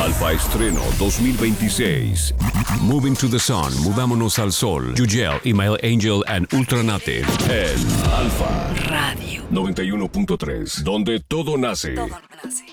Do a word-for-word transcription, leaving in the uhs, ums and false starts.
Alfa Estreno dos mil veintiséis. Moving to the Sun, Movámonos al Sol. Yugel, Email Angel and Ultranative. En Alfa Radio noventa y uno punto tres, donde todo nace. Todo nace.